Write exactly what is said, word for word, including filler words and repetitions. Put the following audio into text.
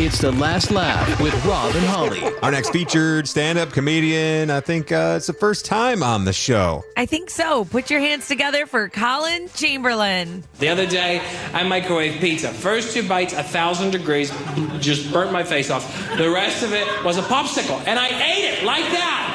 It's The Last Laugh with Rob and Holly. Our next featured stand-up comedian, I think uh, it's the first time on the show. I think so. Put your hands together for Colin Chamberlain. The other day, I microwaved pizza. First two bites, a thousand degrees, just burnt my face off. The rest of it was a popsicle, and I ate it like that.